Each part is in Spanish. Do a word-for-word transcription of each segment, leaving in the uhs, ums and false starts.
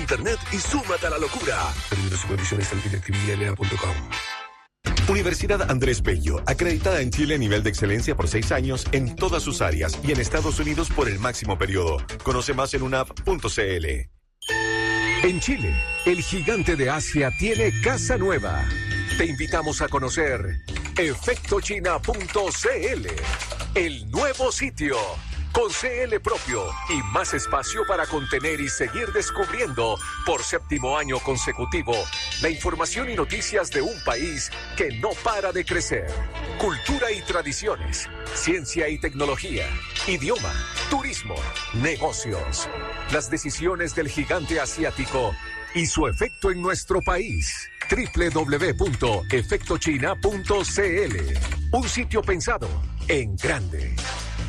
internet y súmate a la locura. Términos y condiciones en directividad punto com. Universidad Andrés Bello, acreditada en Chile a nivel de excelencia por seis años en todas sus áreas y en Estados Unidos por el máximo periodo. Conoce más en unap punto c l. En Chile, el gigante de Asia tiene casa nueva. Te invitamos a conocer efecto china punto c l, el nuevo sitio, con C L propio y más espacio para contener y seguir descubriendo por séptimo año consecutivo la información y noticias de un país que no para de crecer. Cultura y tradiciones, ciencia y tecnología, idioma, turismo, negocios. Las decisiones del gigante asiático y su efecto en nuestro país. doble u doble u doble u punto efecto china punto c l. Un sitio pensado en grande.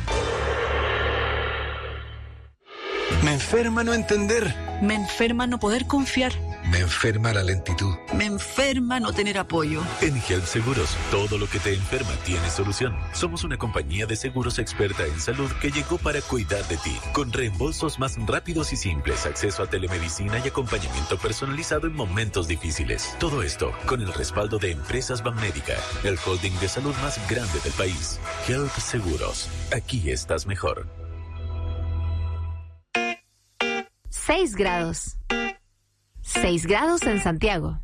Me enferma no entender. Me enferma no poder confiar. Me enferma la lentitud. Me enferma no tener apoyo. En Health Seguros, todo lo que te enferma tiene solución. Somos una compañía de seguros experta en salud que llegó para cuidar de ti, con reembolsos más rápidos y simples, acceso a telemedicina y acompañamiento personalizado en momentos difíciles. Todo esto con el respaldo de Empresas Banmédica, el holding de salud más grande del país. Health Seguros, aquí estás mejor. seis grados. seis grados en Santiago.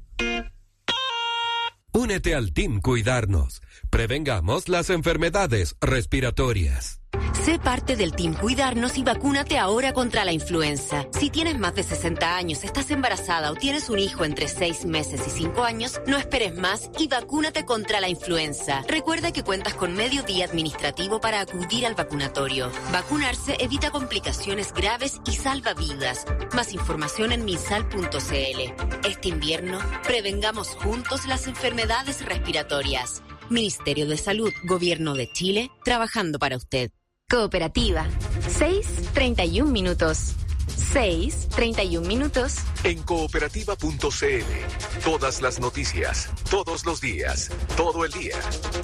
Únete al Team Cuidarnos. Prevengamos las enfermedades respiratorias. Sé parte del Team Cuidarnos y vacúnate ahora contra la influenza. Si tienes más de sesenta años, estás embarazada o tienes un hijo entre seis meses y cinco años, no esperes más y vacúnate contra la influenza. Recuerda que cuentas con medio día administrativo para acudir al vacunatorio. Vacunarse evita complicaciones graves y salva vidas. Más información en misal punto c l. Este invierno, prevengamos juntos las enfermedades respiratorias. Ministerio de Salud, Gobierno de Chile, trabajando para usted. Cooperativa. seis treinta y un minutos. seis treinta y un minutos. En cooperativa punto c l. Todas las noticias, todos los días, todo el día.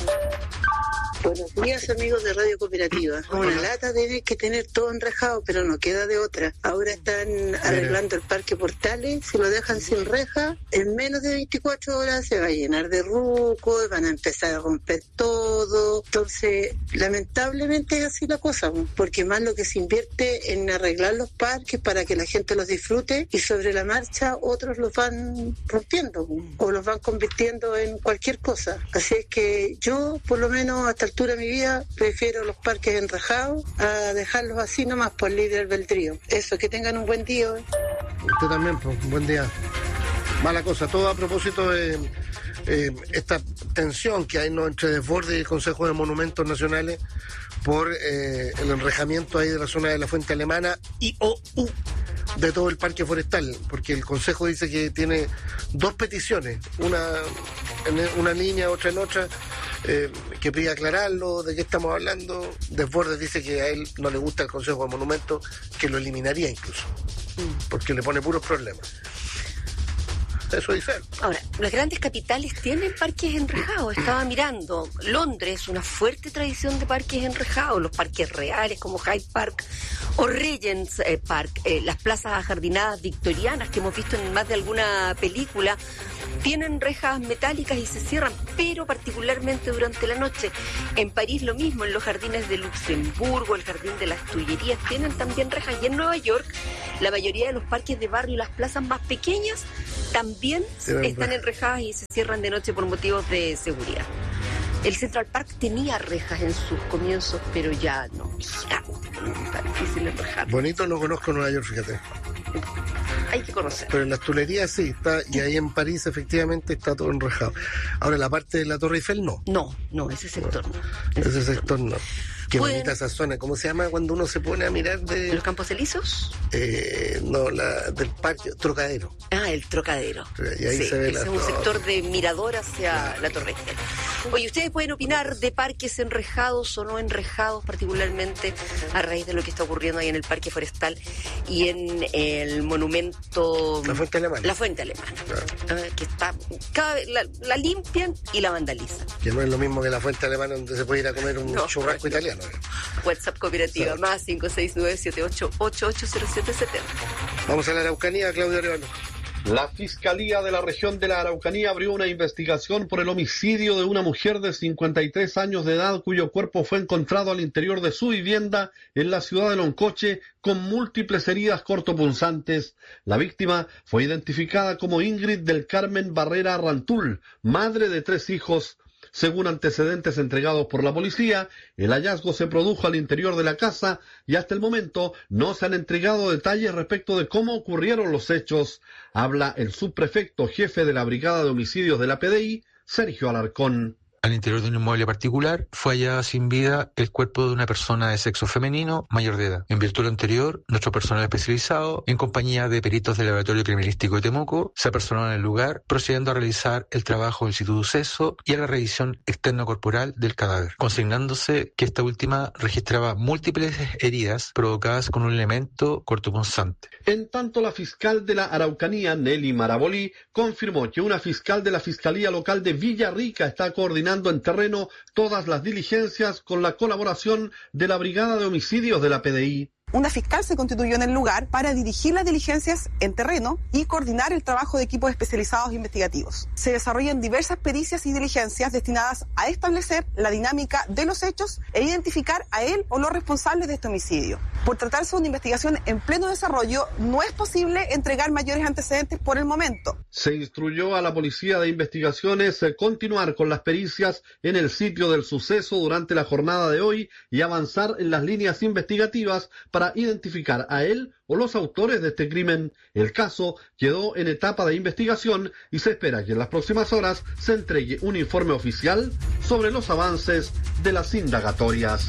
Buenos días, amigos de Radio Cooperativa. Una lata tiene que tener todo enrejado, pero no queda de otra. Ahora están arreglando el Parque Portales, si lo dejan sin reja, en menos de veinticuatro horas se va a llenar de rucos, van a empezar a romper todo. Entonces, lamentablemente es así la cosa, porque más lo que se invierte en arreglar los parques para que la gente los disfrute y sobre la marcha otros los van rompiendo o los van convirtiendo en cualquier cosa. Así es que yo, por lo menos hasta altura de mi vida, prefiero los parques enrejados a dejarlos así nomás por libre albedrío. Eso, que tengan un buen día. Usted también, pues, un buen día. Mala cosa, todo a propósito de eh, esta tensión que hay, ¿no?, entre Desbordes y el Consejo de Monumentos Nacionales por eh, el enrejamiento ahí de la zona de la Fuente Alemana y o u de todo el parque forestal, porque el Consejo dice que tiene dos peticiones, una en una línea, otra en otra, eh, que pide aclararlo, de qué estamos hablando. Desbordes dice que a él no le gusta el Consejo de Monumentos, que lo eliminaría incluso, porque le pone puros problemas. Eso dice él. Ahora, las grandes capitales tienen parques enrejados. Estaba mirando, Londres, una fuerte tradición de parques enrejados, los parques reales como Hyde Park o Regent's Park, eh, las plazas ajardinadas victorianas que hemos visto en más de alguna película, tienen rejas metálicas y se cierran, pero particularmente durante la noche. En París lo mismo, en los jardines de Luxemburgo, el jardín de las Tullerías tienen también rejas, y en Nueva York la mayoría de los parques de barrio y las plazas más pequeñas también están enrejadas y se cierran de noche por motivos de seguridad. El Central Park tenía rejas en sus comienzos, pero ya no, ya está difícil enrejar. Bonito, no conozco Nueva York, fíjate. Hay que conocer. Pero en las Tullerías sí, está, y ahí en París efectivamente está todo enrejado. Ahora, la parte de la Torre Eiffel no. No, no, ese sector no. no. Ese, ese sector no. Qué Pueden... bonita esa zona. ¿Cómo se llama cuando uno se pone a mirar de... ¿Los Campos Elíseos? Eh, no, la del parque, Trocadero. Ah, el Trocadero. Y ahí sí, se ve ese la... es un sector de mirador hacia claro. la Torre Eiffel. Oye, ustedes pueden opinar de parques enrejados o no enrejados, particularmente a raíz de lo que está ocurriendo ahí en el Parque Forestal y en el monumento... La Fuente Alemana. La Fuente Alemana. Claro. Que está... Cada vez la, la limpian y la vandalizan. Que no es lo mismo que la Fuente Alemana donde se puede ir a comer un no, churrasco italiano. lo es. WhatsApp Cooperativa, sí. Más cinco seis nueve siete ocho ocho ocho cero siete siete. Vamos a la Araucanía, Claudio Arevalo. La Fiscalía de la región de la Araucanía abrió una investigación por el homicidio de una mujer de cincuenta y tres años de edad cuyo cuerpo fue encontrado al interior de su vivienda en la ciudad de Loncoche con múltiples heridas cortopunzantes. La víctima fue identificada como Ingrid del Carmen Barrera Rantul, madre de tres hijos. Según antecedentes entregados por la policía, el hallazgo se produjo al interior de la casa y hasta el momento no se han entregado detalles respecto de cómo ocurrieron los hechos. Habla el subprefecto jefe de la Brigada de Homicidios de la P D I, Sergio Alarcón. Al interior de un inmueble particular fue hallada sin vida el cuerpo de una persona de sexo femenino mayor de edad. En virtud de lo anterior, nuestro personal especializado, en compañía de peritos del Laboratorio Criminalístico de Temuco, se apersonó en el lugar, procediendo a realizar el trabajo del sitio de suceso y a la revisión externo-corporal del cadáver, consignándose que esta última registraba múltiples heridas provocadas con un elemento cortopunzante. En tanto, la fiscal de la Araucanía, Nelly Marabolí, confirmó que una fiscal de la Fiscalía Local de Villarrica está coordinando en terreno todas las diligencias con la colaboración de la Brigada de Homicidios de la P D I. Una fiscal se constituyó en el lugar para dirigir las diligencias en terreno y coordinar el trabajo de equipos especializados investigativos. Se desarrollan diversas pericias y diligencias destinadas a establecer la dinámica de los hechos e identificar a él o los responsables de este homicidio. Por tratarse de una investigación en pleno desarrollo, no es posible entregar mayores antecedentes por el momento. Se instruyó a la Policía de Investigaciones a continuar con las pericias en el sitio del suceso durante la jornada de hoy y avanzar en las líneas investigativas para para identificar a él o los autores de este crimen. El caso quedó en etapa de investigación y se espera que en las próximas horas se entregue un informe oficial sobre los avances de las indagatorias.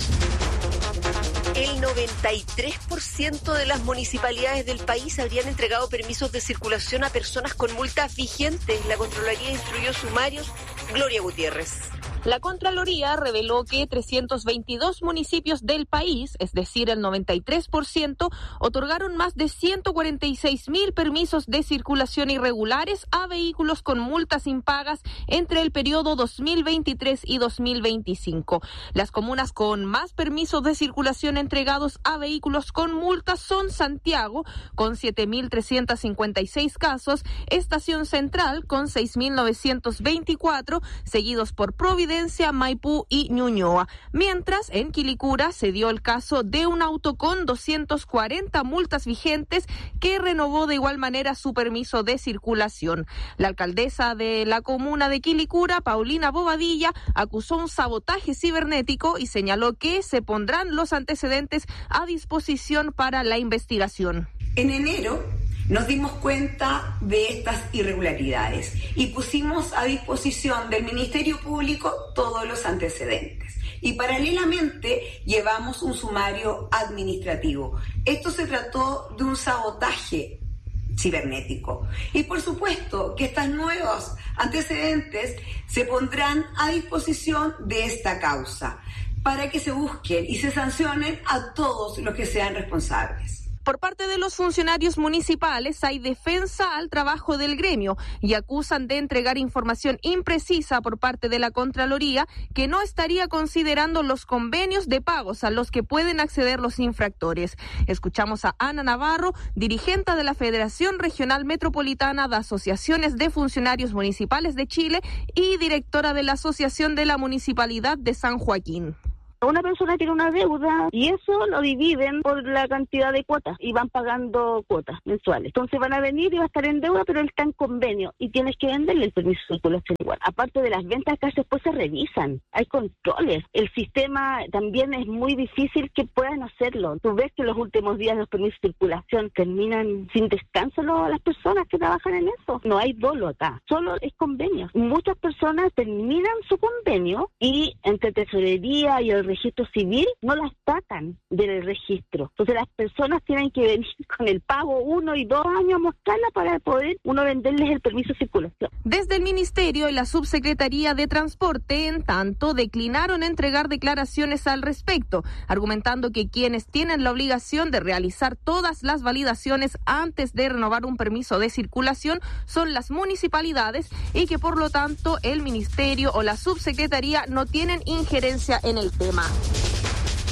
El noventa y tres por ciento de las municipalidades del país habrían entregado permisos de circulación a personas con multas vigentes. La Contraloría instruyó sumarios. Gloria Gutiérrez. La Contraloría reveló que trescientos veintidós municipios del país, es decir, el noventa y tres por ciento, otorgaron más de ciento cuarenta y seis mil permisos de circulación irregulares a vehículos con multas impagas entre el periodo dos mil veintitrés y dos mil veinticinco. Las comunas con más permisos de circulación entregados a vehículos con multas son Santiago, con siete mil trescientos cincuenta y seis casos, Estación Central, con seis mil novecientos veinticuatro, seguidos por Providencia, Maipú y Ñuñoa. Mientras, en Quilicura se dio el caso de un auto con doscientas cuarenta multas vigentes que renovó de igual manera su permiso de circulación. La alcaldesa de la comuna de Quilicura, Paulina Bobadilla, acusó un sabotaje cibernético y señaló que se pondrán los antecedentes a disposición para la investigación. En enero nos dimos cuenta de estas irregularidades y pusimos a disposición del Ministerio Público todos los antecedentes. Y paralelamente llevamos un sumario administrativo. Esto se trató de un sabotaje cibernético. Y por supuesto que estos nuevos antecedentes se pondrán a disposición de esta causa para que se busquen y se sancionen a todos los que sean responsables. Por parte de los funcionarios municipales hay defensa al trabajo del gremio y acusan de entregar información imprecisa por parte de la Contraloría que no estaría considerando los convenios de pagos a los que pueden acceder los infractores. Escuchamos a Ana Navarro, dirigente de la Federación Regional Metropolitana de Asociaciones de Funcionarios Municipales de Chile y directora de la Asociación de la Municipalidad de San Joaquín. Una persona tiene una deuda y eso lo dividen por la cantidad de cuotas y van pagando cuotas mensuales. Entonces van a venir y va a estar en deuda, pero él está en convenio y tienes que venderle el permiso de circulación igual. Aparte de las ventas que después se revisan, hay controles. El sistema también es muy difícil que puedan hacerlo. Tú ves que los últimos días los permisos de circulación terminan sin descanso las personas que trabajan en eso. No hay dolo acá, solo es convenio. Muchas personas terminan su convenio y entre tesorería y el registro civil no las sacan del registro. Entonces las personas tienen que venir con el pago uno y dos años a mostrarla para poder uno venderles el permiso de circulación. Desde el Ministerio y la Subsecretaría de Transporte, en tanto, declinaron entregar declaraciones al respecto, argumentando que quienes tienen la obligación de realizar todas las validaciones antes de renovar un permiso de circulación son las municipalidades y que por lo tanto el Ministerio o la Subsecretaría no tienen injerencia en el tema.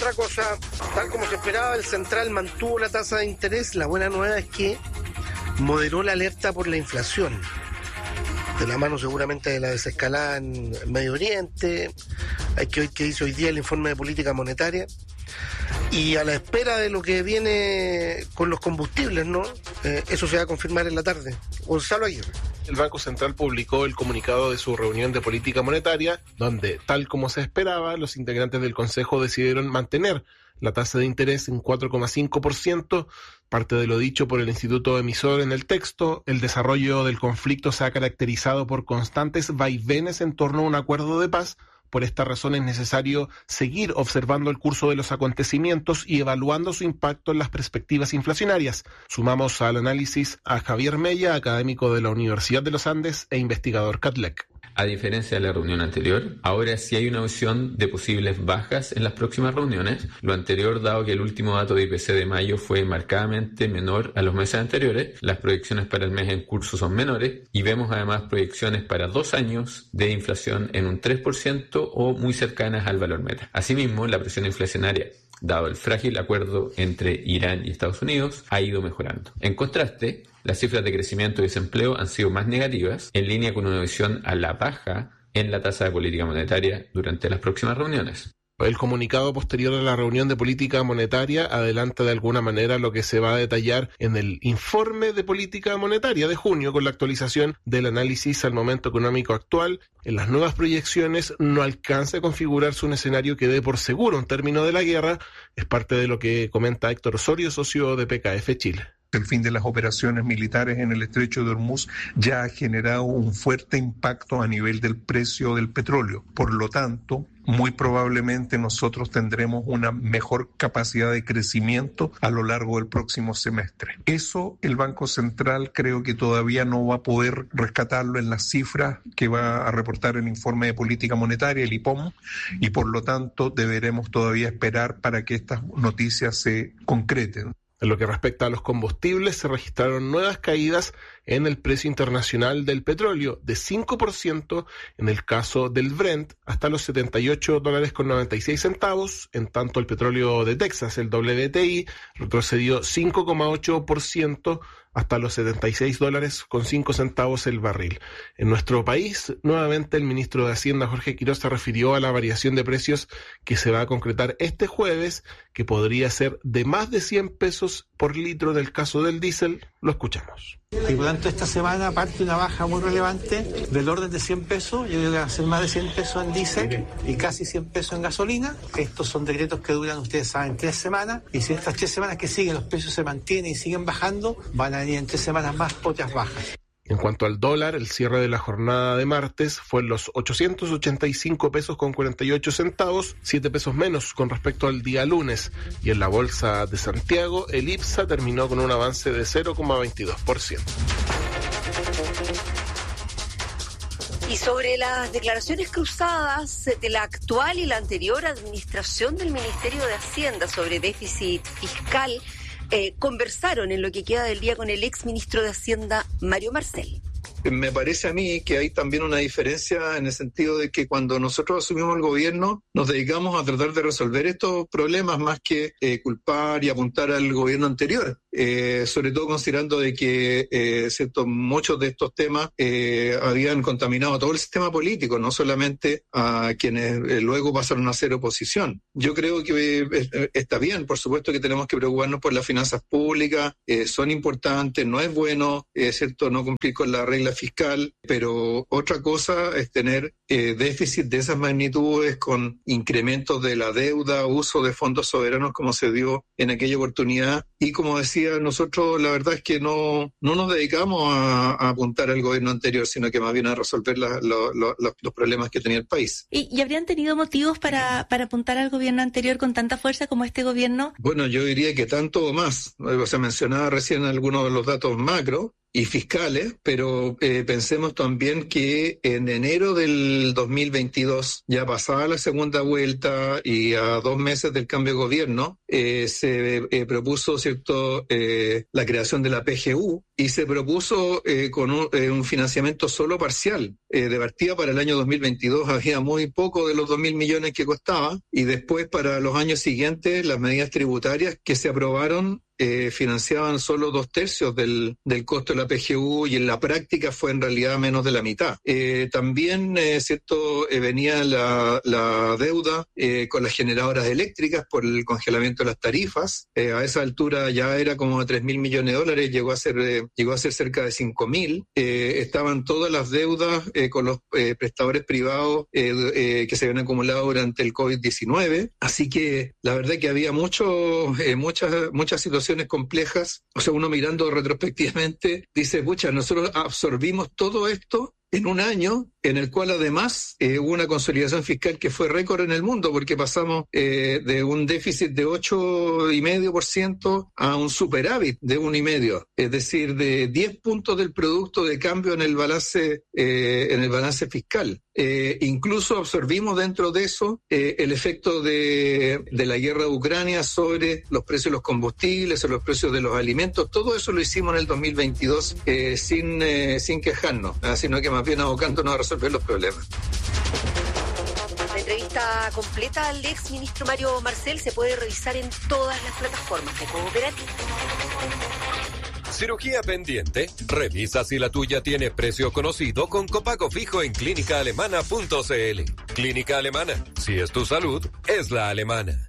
otra cosa, tal como se esperaba, el Central mantuvo la tasa de interés. La buena nueva es que moderó la alerta por la inflación, de la mano seguramente de la desescalada en Medio Oriente. Hay que ver qué dice hoy día el informe de política monetaria. Y a la espera de lo que viene con los combustibles, ¿no? Eh, eso se va a confirmar en la tarde. Gonzalo Aguirre. El Banco Central publicó el comunicado de su reunión de política monetaria, donde, tal como se esperaba, los integrantes del Consejo decidieron mantener la tasa de interés en cuatro coma cinco por ciento, parte de lo dicho por el Instituto Emisor en el texto. El desarrollo del conflicto se ha caracterizado por constantes vaivenes en torno a un acuerdo de paz. Por esta razón es necesario seguir observando el curso de los acontecimientos y evaluando su impacto en las perspectivas inflacionarias. Sumamos al análisis a Javier Mella, académico de la Universidad de los Andes e investigador CATLEC. A diferencia de la reunión anterior, ahora sí hay una visión de posibles bajas en las próximas reuniones. Lo anterior, dado que el último dato de I P C de mayo fue marcadamente menor a los meses anteriores, las proyecciones para el mes en curso son menores y vemos además proyecciones para dos años de inflación en un tres por ciento o muy cercanas al valor meta. Asimismo, la presión inflacionaria, dado el frágil acuerdo entre Irán y Estados Unidos, ha ido mejorando. En contraste, las cifras de crecimiento y desempleo han sido más negativas, en línea con una visión a la baja en la tasa de política monetaria durante las próximas reuniones. El comunicado posterior a la reunión de política monetaria adelanta de alguna manera lo que se va a detallar en el informe de política monetaria de junio, con la actualización del análisis al momento económico actual. En las nuevas proyecciones no alcanza a configurarse un escenario que dé por seguro un término de la guerra. Es parte de lo que comenta Héctor Osorio, socio de P K F Chile. El fin de las operaciones militares en el estrecho de Hormuz ya ha generado un fuerte impacto a nivel del precio del petróleo. Por lo tanto, muy probablemente nosotros tendremos una mejor capacidad de crecimiento a lo largo del próximo semestre. Eso el Banco Central creo que todavía no va a poder rescatarlo en las cifras que va a reportar el informe de política monetaria, el I P O M, y por lo tanto deberemos todavía esperar para que estas noticias se concreten. En lo que respecta a los combustibles, se registraron nuevas caídas en el precio internacional del petróleo, de cinco por ciento en el caso del Brent, hasta los setenta y ocho dólares con noventa y seis centavos. En tanto, el petróleo de Texas, el W T I, retrocedió cinco coma ocho por ciento hasta los setenta y seis dólares con cinco centavos el barril. En nuestro país, nuevamente el ministro de Hacienda, Jorge Quiroz, se refirió a la variación de precios que se va a concretar este jueves, que podría ser de más de cien pesos por litro en el caso del diésel. Lo escuchamos. Y por tanto esta semana parte una baja muy relevante del orden de cien pesos, yo creo que va a ser más de cien pesos en diésel y casi cien pesos en gasolina. Estos son decretos que duran, ustedes saben, tres semanas, y si estas tres semanas que siguen los precios se mantienen y siguen bajando, van a venir en tres semanas más otras bajas. En cuanto al dólar, el cierre de la jornada de martes fue en los ochocientos ochenta y cinco pesos con cuarenta y ocho centavos, siete pesos menos con respecto al día lunes. Y en la bolsa de Santiago, el IPSA terminó con un avance de cero coma veintidós por ciento. Y sobre las declaraciones cruzadas de la actual y la anterior administración del Ministerio de Hacienda sobre déficit fiscal, Eh, conversaron en lo que queda del día con el ex ministro de Hacienda, Mario Marcel. Me parece a mí que hay también una diferencia en el sentido de que cuando nosotros asumimos el gobierno nos dedicamos a tratar de resolver estos problemas más que eh, culpar y apuntar al gobierno anterior, eh, sobre todo considerando de que eh, cierto, muchos de estos temas eh, habían contaminado todo el sistema político, no solamente a quienes eh, luego pasaron a ser oposición. Yo creo que eh, está bien, por supuesto que tenemos que preocuparnos por las finanzas públicas, eh, son importantes, no es bueno eh, cierto, no cumplir con la regla fiscal, pero otra cosa es tener eh, déficit de esas magnitudes con incrementos de la deuda, uso de fondos soberanos como se dio en aquella oportunidad. Y como decía, nosotros la verdad es que no, no nos dedicamos a, a apuntar al gobierno anterior, sino que más bien a resolver la, lo, lo, lo, los problemas que tenía el país. ¿Y, y habrían tenido motivos para, para apuntar al gobierno anterior con tanta fuerza como este gobierno? Bueno, yo diría que tanto o más. O sea, mencionaba recién algunos de los datos macro. y fiscales, pero eh, pensemos también que en enero del dos mil veintidós, ya pasada la segunda vuelta y a dos meses del cambio de gobierno, eh, se eh, propuso, ¿cierto?, eh, la creación de la P G U y se propuso eh, con un, eh, un financiamiento solo parcial. Eh, de partida para el año dos mil veintidós había muy poco de los dos mil millones que costaba, y después para los años siguientes las medidas tributarias que se aprobaron Eh, financiaban solo dos tercios del, del costo de la P G U, y en la práctica fue en realidad menos de la mitad. Eh, también, eh, cierto, eh, venía la, la deuda eh, con las generadoras eléctricas por el congelamiento de las tarifas. Eh, a esa altura ya era como de tres mil millones de dólares, llegó a ser, eh, llegó a ser cerca de cinco mil. Eh, estaban todas las deudas eh, con los eh, prestadores privados eh, eh, que se habían acumulado durante el COVID diecinueve. Así que la verdad que había mucho, eh, muchas, muchas situaciones complejas. O sea, uno mirando retrospectivamente dice, pucha, nosotros absorbimos todo esto en un año en el cual además eh, hubo una consolidación fiscal que fue récord en el mundo, porque pasamos eh, de un déficit de ocho coma cinco por ciento a un superávit de uno coma cinco por ciento, es decir, de diez puntos del producto de cambio en el balance, eh, en el balance fiscal. Eh, incluso absorbimos dentro de eso eh, el efecto de, de la guerra de Ucrania sobre los precios de los combustibles, sobre los precios de los alimentos. Todo eso lo hicimos en el dos mil veintidós eh, sin, eh, sin quejarnos, ¿eh? Sino que más bien abocándonos a resolver los problemas. La entrevista completa al ex ministro Mario Marcel se puede revisar en todas las plataformas de Cooperativa. Cirugía pendiente. Revisa si la tuya tiene precio conocido con copago fijo en clínica alemana punto c l. Clínica Alemana. Si es tu salud, es la alemana.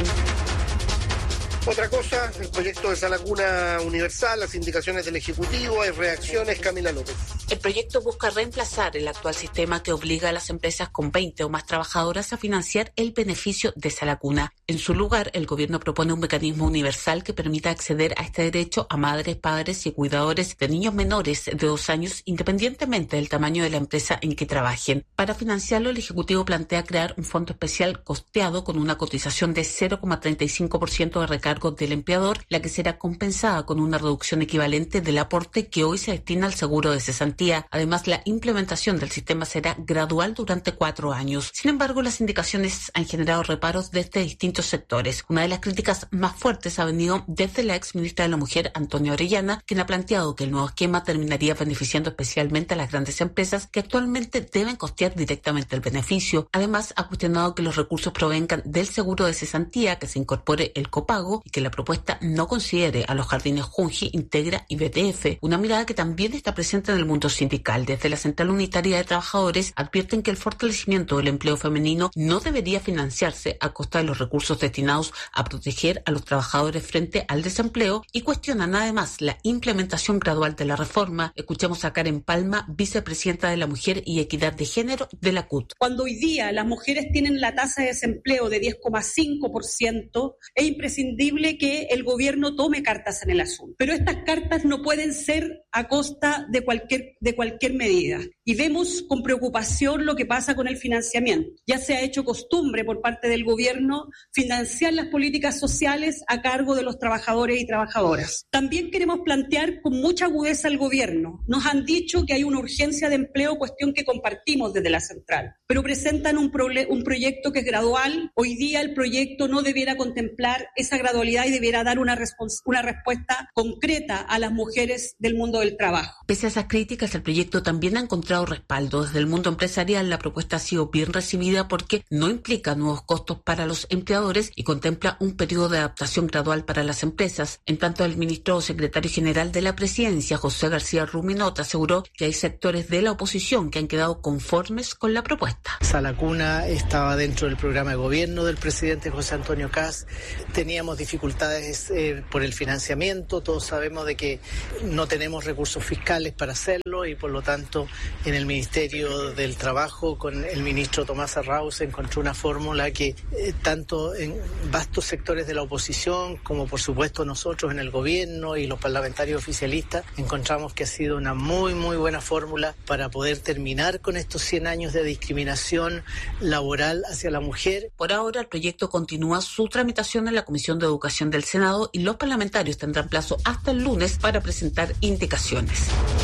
Otra cosa, el proyecto de Sala Cuna Universal, las indicaciones del Ejecutivo, hay reacciones, Camila López. El proyecto busca reemplazar el actual sistema que obliga a las empresas con veinte o más trabajadoras a financiar el beneficio de Sala Cuna. En su lugar, el gobierno propone un mecanismo universal que permita acceder a este derecho a madres, padres y cuidadores de niños menores de dos años, independientemente del tamaño de la empresa en que trabajen. Para financiarlo, el Ejecutivo plantea crear un fondo especial costeado con una cotización de cero coma treinta y cinco por ciento de recargo del empleador, la que será compensada con una reducción equivalente del aporte que hoy se destina al seguro de cesantía. Además, la implementación del sistema será gradual durante cuatro años. Sin embargo, las indicaciones han generado reparos desde distintos sectores. Una de las críticas más fuertes ha venido desde la ex ministra de la Mujer, Antonia Orellana, quien ha planteado que el nuevo esquema terminaría beneficiando especialmente a las grandes empresas que actualmente deben costear directamente el beneficio. Además, ha cuestionado que los recursos provengan del seguro de cesantía, que se incorpore el copago y que la propuesta no considere a los jardines Junji, Integra y B T F, una mirada que también está presente en el mundo sindical. Desde la Central Unitaria de Trabajadores advierten que el fortalecimiento del empleo femenino no debería financiarse a costa de los recursos destinados a proteger a los trabajadores frente al desempleo, y cuestionan además la implementación gradual de la reforma. Escuchamos a Karen Palma, vicepresidenta de la Mujer y Equidad de Género de la C U T. Cuando hoy día las mujeres tienen la tasa de desempleo de diez coma cinco por ciento, es imprescindible que el gobierno tome cartas en el asunto. Pero estas cartas no pueden ser a costa de cualquier, de cualquier medida. Y vemos con preocupación lo que pasa con el financiamiento. Ya se ha hecho costumbre por parte del gobierno financiar las políticas sociales a cargo de los trabajadores y trabajadoras. También queremos plantear con mucha agudeza al gobierno. Nos han dicho que hay una urgencia de empleo, cuestión que compartimos desde la central, pero presentan un, prole- un proyecto que es gradual. Hoy día el proyecto no debiera contemplar esa gradualidad y debiera dar una, respons- una respuesta concreta a las mujeres del mundo del trabajo. Pese a esas críticas, el proyecto también ha encontrado respaldo. Desde el mundo empresarial, la propuesta ha sido bien recibida porque no implica nuevos costos para los empleadores y contempla un periodo de adaptación gradual para las empresas. En tanto, el ministro o secretario general de la Presidencia, José García Ruminot, aseguró que hay sectores de la oposición que han quedado conformes con la propuesta. Sala Cuna estaba dentro del programa de gobierno del presidente José Antonio Kast. Teníamos dificultades eh, por el financiamiento. Todos sabemos de que no tenemos recursos fiscales para hacerlo. solo y por lo tanto en el Ministerio del Trabajo con el ministro Tomás Arrau se encontró una fórmula que eh, tanto en vastos sectores de la oposición como por supuesto nosotros en el gobierno y los parlamentarios oficialistas encontramos que ha sido una muy muy buena fórmula para poder terminar con estos cien años de discriminación laboral hacia la mujer. Por ahora el proyecto continúa su tramitación en la Comisión de Educación del Senado y los parlamentarios tendrán plazo hasta el lunes para presentar indicaciones.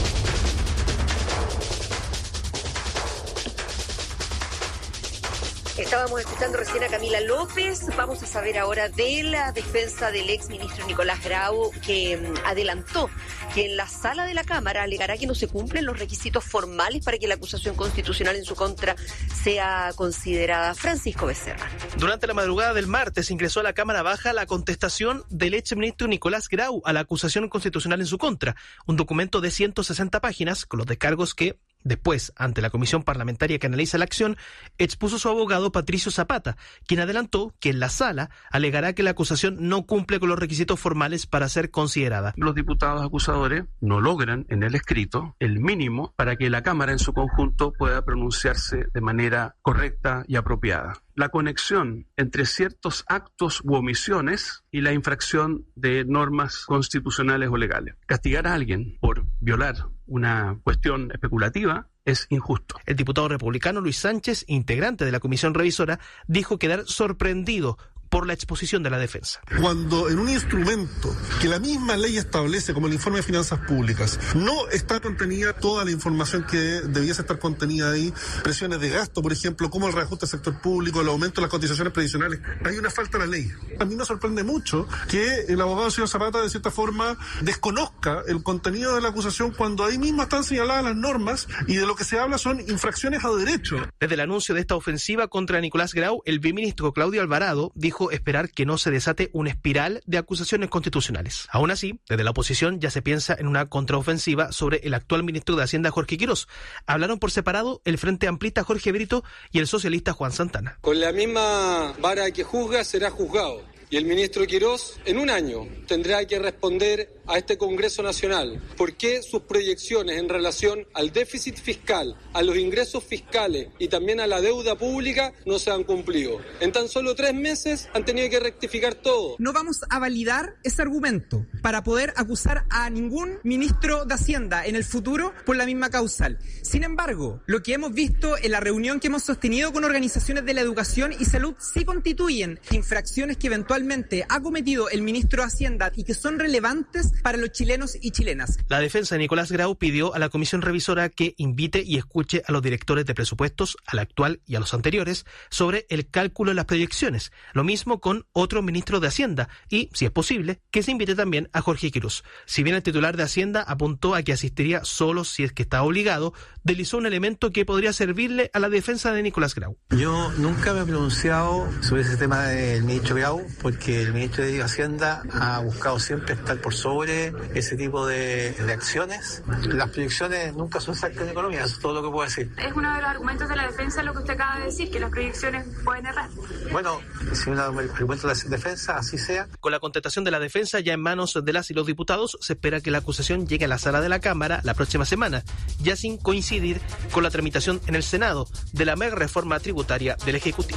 Estábamos escuchando recién a Camila López. Vamos a saber ahora de la defensa del exministro Nicolás Grau, que um, adelantó que en la sala de la Cámara alegará que no se cumplen los requisitos formales para que la acusación constitucional en su contra sea considerada. Francisco Becerra. Durante la madrugada del martes ingresó a la Cámara Baja la contestación del exministro Nicolás Grau a la acusación constitucional en su contra, un documento de ciento sesenta páginas con los descargos que después, ante la comisión parlamentaria que analiza la acción, expuso su abogado Patricio Zapata, quien adelantó que en la sala alegará que la acusación no cumple con los requisitos formales para ser considerada. Los diputados acusadores no logran en el escrito el mínimo para que la Cámara en su conjunto pueda pronunciarse de manera correcta y apropiada. La conexión entre ciertos actos u omisiones y la infracción de normas constitucionales o legales. Castigar a alguien por violar una cuestión especulativa es injusto. El diputado republicano Luis Sánchez, integrante de la comisión revisora, dijo quedar sorprendido por la exposición de la defensa. Cuando en un instrumento que la misma ley establece, como el informe de finanzas públicas, no está contenida toda la información que debiese estar contenida ahí, presiones de gasto, por ejemplo, como el reajuste del sector público, el aumento de las cotizaciones previsionales, hay una falta de la ley. A mí me sorprende mucho que el abogado señor Zapata, de cierta forma, desconozca el contenido de la acusación cuando ahí mismo están señaladas las normas y de lo que se habla son infracciones a derecho. Desde el anuncio de esta ofensiva contra Nicolás Grau, el viceministro Claudio Alvarado dijo esperar que no se desate una espiral de acusaciones constitucionales. Aún así, desde la oposición ya se piensa en una contraofensiva sobre el actual ministro de Hacienda Jorge Quirós. Hablaron por separado el Frente Amplista Jorge Brito y el socialista Juan Santana. Con la misma vara que juzga será juzgado. Y el ministro Quirós, en un año, tendrá que responder a este Congreso Nacional por qué sus proyecciones en relación al déficit fiscal, a los ingresos fiscales y también a la deuda pública no se han cumplido. En tan solo tres meses han tenido que rectificar todo. No vamos a validar ese argumento para poder acusar a ningún ministro de Hacienda en el futuro por la misma causal. Sin embargo, lo que hemos visto en la reunión que hemos sostenido con organizaciones de la educación y salud sí constituyen infracciones que eventualmente ha cometido el ministro de Hacienda y que son relevantes para los chilenos y chilenas. La defensa de Nicolás Grau pidió a la comisión revisora que invite y escuche a los directores de presupuestos, al actual y a los anteriores, sobre el cálculo de las proyecciones. Lo mismo con otro ministro de Hacienda y, si es posible, que se invite también a Jorge Quirós. Si bien el titular de Hacienda apuntó a que asistiría solo si es que está obligado, deslizó un elemento que podría servirle a la defensa de Nicolás Grau. Yo nunca me he pronunciado sobre ese tema del ministro Grau porque el ministro de Hacienda ha buscado siempre estar por sobre ese tipo de, de acciones. Las proyecciones nunca son exactas en economía, eso es todo lo que puedo decir. Es uno de los argumentos de la defensa lo que usted acaba de decir, que las proyecciones pueden errar. Bueno, si un argumento de la defensa, así sea. Con la contestación de la defensa ya en manos de las y los diputados, se espera que la acusación llegue a la sala de la Cámara la próxima semana, ya sin coincidir con la tramitación en el Senado de la mega reforma tributaria del Ejecutivo.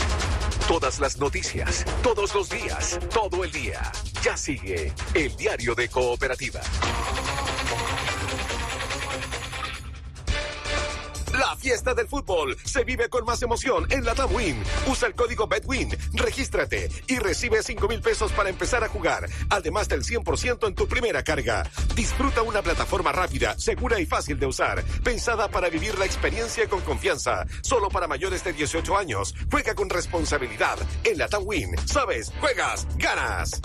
Todas las noticias, todos los días, todo el día. Ya sigue el Diario de Cooperativa. La fiesta del fútbol se vive con más emoción en la TAM Win. Usa el código BETWIN, regístrate y recibe cinco mil pesos para empezar a jugar, además del cien por ciento en tu primera carga. Disfruta una plataforma rápida, segura y fácil de usar, pensada para vivir la experiencia con confianza. Solo para mayores de dieciocho años. Juega con responsabilidad. En la TAM Win, sabes, juegas, ganas.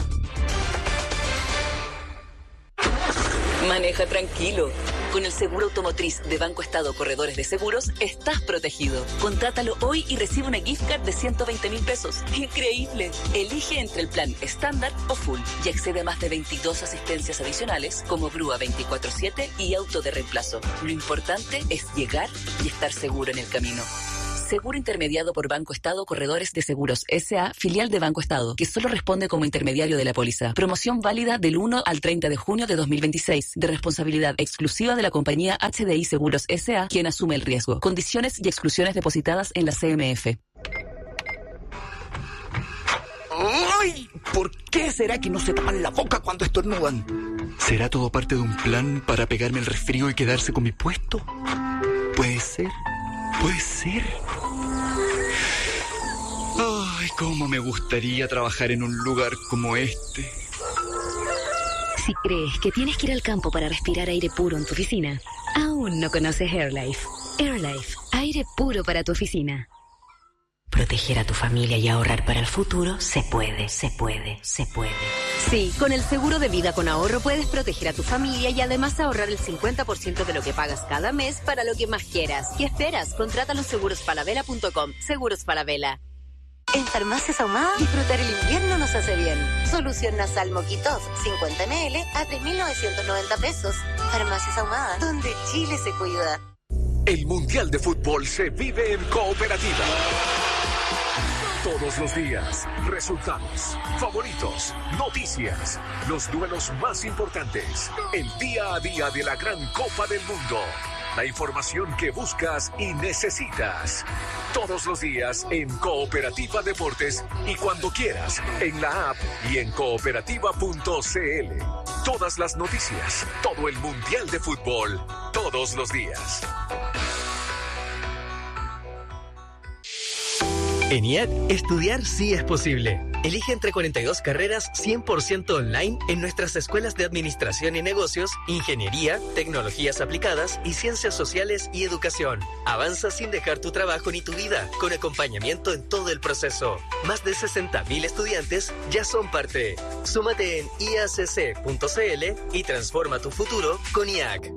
Maneja tranquilo. Con el seguro automotriz de Banco Estado Corredores de Seguros, estás protegido. Contrátalo hoy y recibe una gift card de ciento veinte mil pesos. ¡Increíble! Elige entre el plan estándar o full y accede a más de veintidós asistencias adicionales como grúa veinticuatro siete y auto de reemplazo. Lo importante es llegar y estar seguro en el camino. Seguro intermediado por Banco Estado Corredores de Seguros S A, filial de Banco Estado, que solo responde como intermediario de la póliza. Promoción válida del uno al treinta de junio de dos mil veintiséis, de responsabilidad exclusiva de la compañía H D I Seguros S A, quien asume el riesgo. Condiciones y exclusiones depositadas en la C M F. ¡Ay! ¿Por qué será que no se tapan la boca cuando estornudan? ¿Será todo parte de un plan para pegarme el resfrío y quedarse con mi puesto? Puede ser, puede ser. Ay, cómo me gustaría trabajar en un lugar como este. Si crees que tienes que ir al campo para respirar aire puro en tu oficina, aún no conoces AirLife. AirLife, aire puro para tu oficina. Proteger a tu familia y ahorrar para el futuro se puede, se puede, se puede. Sí, con el seguro de vida con ahorro puedes proteger a tu familia y además ahorrar el cincuenta por ciento de lo que pagas cada mes para lo que más quieras. ¿Qué esperas? Contrátalo en seguros falabella punto com. Seguros Falabella. En Farmacias Ahumada, disfrutar el invierno nos hace bien. Solución nasal Moquitos, cincuenta mililitros a tres mil novecientos noventa pesos. Farmacias Ahumada, donde Chile se cuida. El Mundial de Fútbol se vive en Cooperativa. Todos los días, resultados, favoritos, noticias, los duelos más importantes, el día a día de la gran Copa del Mundo, la información que buscas y necesitas. Todos los días en Cooperativa Deportes y cuando quieras, en la app y en cooperativa punto c l. Todas las noticias, todo el Mundial de Fútbol, todos los días. En I A D, estudiar sí es posible. Elige entre cuarenta y dos carreras cien por ciento online en nuestras escuelas de Administración y Negocios, Ingeniería, Tecnologías Aplicadas y Ciencias Sociales y Educación. Avanza sin dejar tu trabajo ni tu vida, con acompañamiento en todo el proceso. Más de sesenta mil estudiantes ya son parte. Súmate en i a c c punto c l y transforma tu futuro con I A C.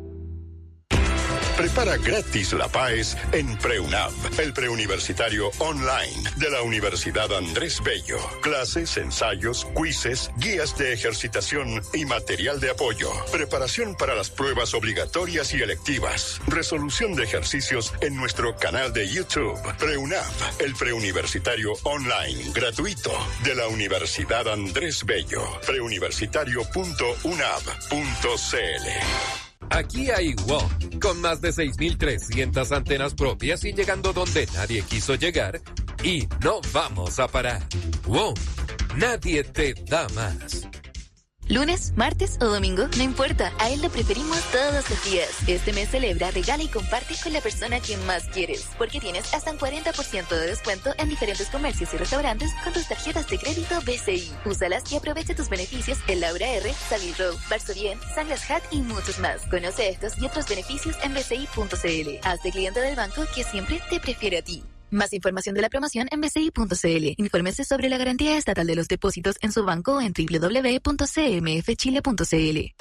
Prepara gratis la PAES en PreUnab, el preuniversitario online de la Universidad Andrés Bello. Clases, ensayos, quizzes, guías de ejercitación y material de apoyo. Preparación para las pruebas obligatorias y electivas. Resolución de ejercicios en nuestro canal de YouTube. PreUnab, el preuniversitario online gratuito de la Universidad Andrés Bello. preuniversitario punto unab punto c l. Aquí hay W O M, con más de seis mil trescientas antenas propias y llegando donde nadie quiso llegar, y no vamos a parar. W O M, nadie te da más. Lunes, martes o domingo, no importa, a él lo preferimos todos los días. Este mes celebra, regala y comparte con la persona que más quieres, porque tienes hasta un cuarenta por ciento de descuento en diferentes comercios y restaurantes con tus tarjetas de crédito B C I. Úsalas y aprovecha tus beneficios en Laura R, Savile Row, Varsovien, Sunglass Hut y muchos más. Conoce estos y otros beneficios en b c i punto c l. Hazte cliente del banco que siempre te prefiere a ti. Más información de la promoción en b c i punto c l. Infórmese sobre la garantía estatal de los depósitos en su banco en w w w punto c m f chile punto c l.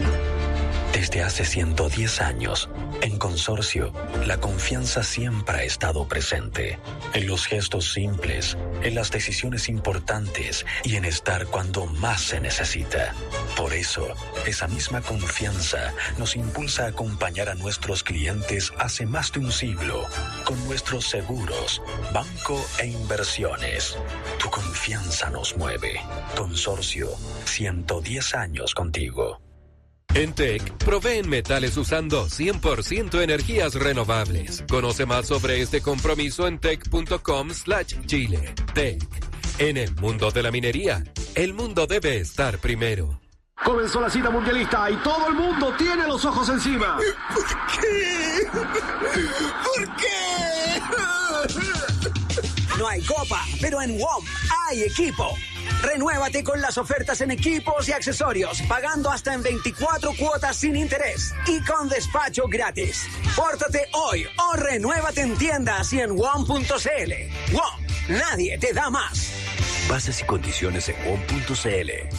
Desde hace ciento diez años, en Consorcio, la confianza siempre ha estado presente. En los gestos simples, en las decisiones importantes y en estar cuando más se necesita. Por eso, esa misma confianza nos impulsa a acompañar a nuestros clientes hace más de un siglo con nuestros seguros, banco e inversiones. Tu confianza nos mueve. Consorcio, ciento diez años contigo. En T E C, proveen metales usando cien por ciento energías renovables. Conoce más sobre este compromiso en tec punto com slash chile. T E C. En el mundo de la minería, el mundo debe estar primero. Comenzó la cita mundialista y todo el mundo tiene los ojos encima. ¿Por qué? ¿Por qué? No hay copa, pero en W O M hay equipo. Renuévate con las ofertas en equipos y accesorios, pagando hasta en veinticuatro cuotas sin interés y con despacho gratis. Pórtate hoy o renuévate en tiendas y en W O M punto c l. W O M, nadie te da más. Bases y condiciones en W O M punto c l.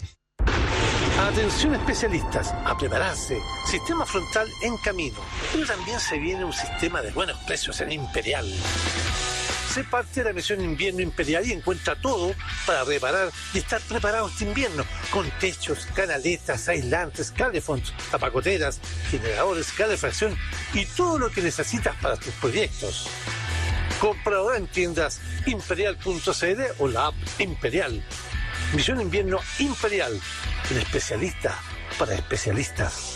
Atención especialistas, a prepararse. Sistema frontal en camino. Pero también se viene un sistema de buenos precios en Imperial. Sé parte de la misión Invierno Imperial y encuentra todo para reparar y estar preparado este invierno, con techos, canaletas, aislantes, cablefonts, tapacoteras, generadores, calefacción y todo lo que necesitas para tus proyectos. Compra ahora en tiendas imperial punto c l o la app Imperial. Misión Invierno Imperial, el especialista para especialistas.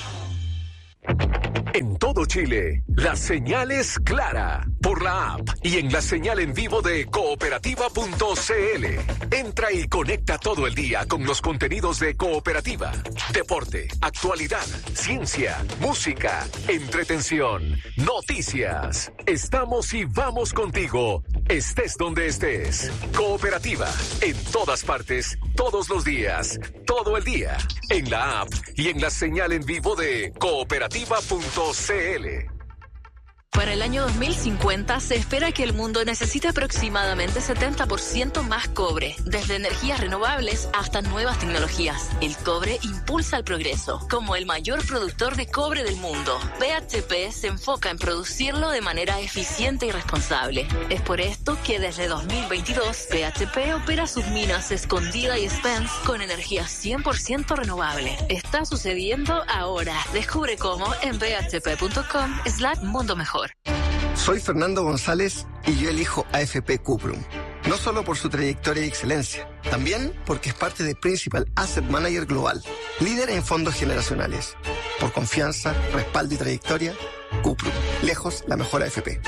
En todo Chile, la señal es clara por la app y en la señal en vivo de cooperativa punto c l. Entra y conecta todo el día con los contenidos de Cooperativa. Deporte, actualidad, ciencia, música, entretención, noticias. Estamos y vamos contigo, estés donde estés. Cooperativa, en todas partes, todos los días, todo el día. En la app y en la señal en vivo de cooperativa punto c l. Para el año dos mil cincuenta se espera que el mundo necesite aproximadamente setenta por ciento más cobre, desde energías renovables hasta nuevas tecnologías. El cobre impulsa el progreso. Como el mayor productor de cobre del mundo, B H P se enfoca en producirlo de manera eficiente y responsable. Es por esto que desde dos mil veintidós, B H P opera sus minas Escondida y Spence con energía cien por ciento renovable. Está sucediendo ahora. Descubre cómo en b h p punto com slash mundo mejor. Soy Fernando González y yo elijo A F P Cuprum. No solo por su trayectoria y excelencia, también porque es parte de Principal Asset Manager Global, líder en fondos generacionales. Por confianza, respaldo y trayectoria, Cuprum. Lejos la mejor A F P.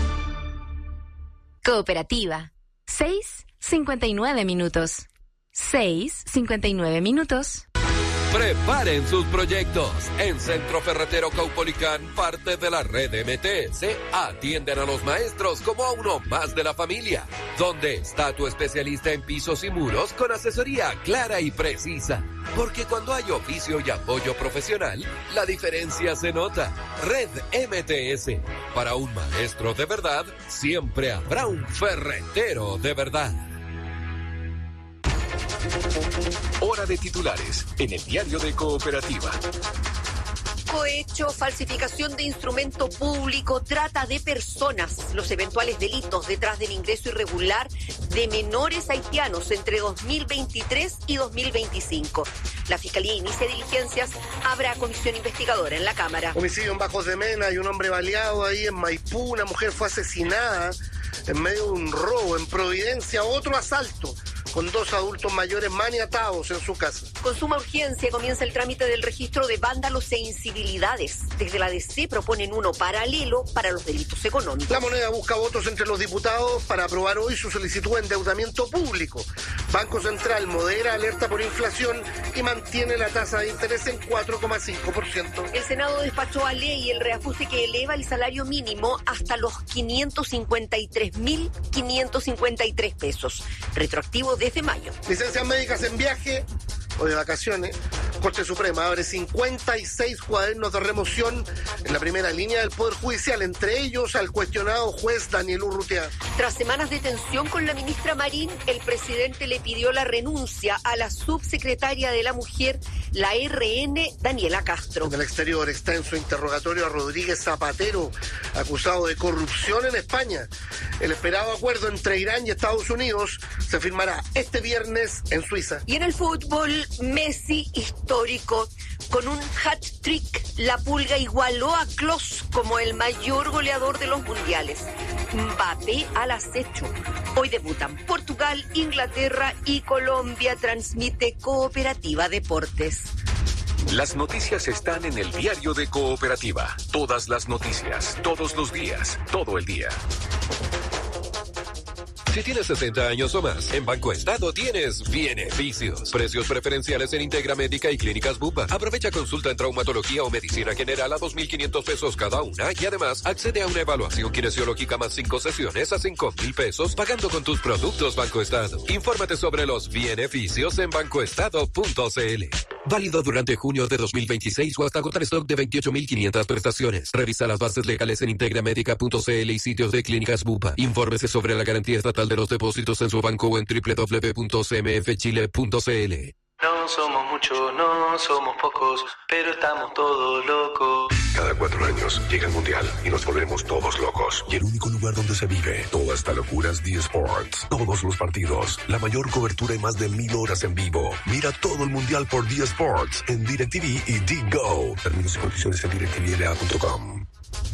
Cooperativa. seis cincuenta y nueve minutos. seis cincuenta y nueve minutos. Preparen sus proyectos. En Centro Ferretero Caupolicán, parte de la red M T S, atienden a los maestros como a uno más de la familia. ¿Dónde está tu especialista en pisos y muros con asesoría clara y precisa? Porque cuando hay oficio y apoyo profesional, la diferencia se nota. Red M T S. Para un maestro de verdad, siempre habrá un ferretero de verdad. Hora de titulares en el diario de Cooperativa. Cohecho, falsificación de instrumento público, trata de personas, los eventuales delitos detrás del ingreso irregular de menores haitianos entre dos mil veintitrés y dos mil veinticinco. La Fiscalía inicia diligencias, habrá comisión investigadora en la Cámara. Homicidio en Bajos de Mena, hay un hombre baleado ahí en Maipú, una mujer fue asesinada en medio de un robo. En Providencia, otro asalto con dos adultos mayores maniatados en su casa. Con suma urgencia comienza el trámite del registro de vándalos e incivilidades. Desde la D C proponen uno paralelo para los delitos económicos. La Moneda busca votos entre los diputados para aprobar hoy su solicitud de endeudamiento público. Banco Central modera alerta por inflación y mantiene la tasa de interés en cuatro coma cinco por ciento. El Senado despachó a ley el reajuste que eleva el salario mínimo hasta los quinientos cincuenta y tres mil quinientos cincuenta y tres pesos, retroactivo desde mayo. Licencias médicas en viaje o de vacaciones. Corte Suprema abre cincuenta y seis cuadernos de remoción en la primera línea del Poder Judicial, entre ellos al cuestionado juez Daniel Urrutia. Tras semanas de tensión con la ministra Marín, el presidente le pidió la renuncia a la subsecretaria de la Mujer, la R N, Daniela Castro. En el exterior, extenso interrogatorio a Rodríguez Zapatero, acusado de corrupción en España. El esperado acuerdo entre Irán y Estados Unidos se firmará este viernes en Suiza. Y en el fútbol, Messi histórico. Con un hat-trick, la Pulga igualó a Klose como el mayor goleador de los mundiales. Mbappé al acecho. Hoy debutan Portugal, Inglaterra y Colombia. Transmite Cooperativa Deportes. Las noticias están en el diario de Cooperativa. Todas las noticias, todos los días, todo el día. Si tienes sesenta años o más, en Banco Estado tienes beneficios. Precios preferenciales en Integra Médica y Clínicas Bupa. Aprovecha consulta en traumatología o medicina general a dos mil quinientos pesos cada una y además accede a una evaluación kinesiológica más cinco sesiones a cinco mil pesos pagando con tus productos Banco Estado. Infórmate sobre los beneficios en banco estado punto c l. Válido durante junio de dos mil veintiséis o hasta agotar stock de veintiocho mil quinientas prestaciones. Revisa las bases legales en integra médica punto c l y sitios de Clínicas Bupa. Infórmese sobre la garantía estatal de los depósitos en su banco o en doble u doble u doble u punto c m f chile punto c l. No somos muchos, no somos pocos, pero estamos todos locos. Cada cuatro años llega el Mundial y nos volvemos todos locos. Y el único lugar donde se vive toda esta locura es D Sports. Todos los partidos, la mayor cobertura y más de mil horas en vivo. Mira todo el Mundial por D Sports en DirecTV y D Go. Términos y condiciones en direct t v l a punto com.